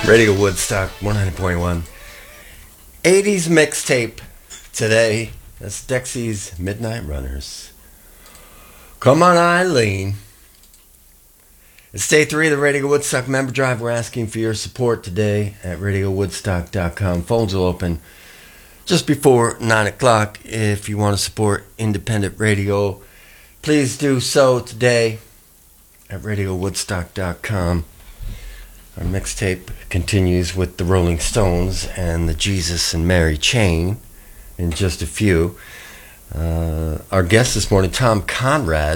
Radio Woodstock 100.1. 80s mixtape today. That's Dexy's Midnight Runners. Come on, Eileen. It's day 3 of the Radio Woodstock member drive. We're asking for your support today at RadioWoodstock.com. Phones will open just before 9 o'clock. If you want to support independent radio, please do so today at RadioWoodstock.com. Our mixtape continues with the Rolling Stones and the Jesus and Mary Chain in just a few. Our guest this morning, Tom Conrad,